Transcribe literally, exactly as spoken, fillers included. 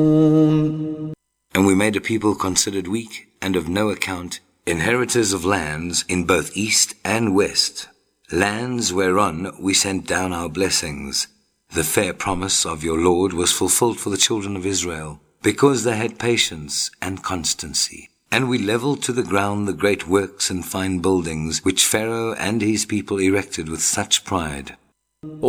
And we made a people considered weak and of no account, inheritors of lands in both east and west, lands whereon we sent down our blessings. The fair promise of your Lord was fulfilled for the children of Israel, because they had patience and constancy. And we leveled to the ground the great works and fine buildings which Pharaoh and his people erected with such pride.